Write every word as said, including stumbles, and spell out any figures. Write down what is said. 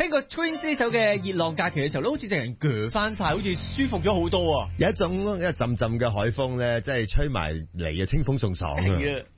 聽過 Twins 呢首嘅《熱浪假期》嘅時候咧，好似成人鋸翻晒，好似舒服咗好多啊！ 有一種一陣陣嘅海風咧，即係吹埋嚟嘅清風送爽啊！